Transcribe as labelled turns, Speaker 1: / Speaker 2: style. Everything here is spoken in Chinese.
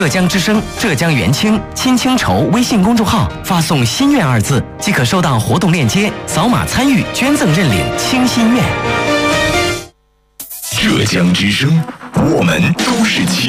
Speaker 1: 浙江之声、浙江元清、亲清筹微信公众号发送“心愿”2字，即可收到活动链接，扫码参与捐赠认领清心愿。
Speaker 2: 浙江之声，我们都是亲。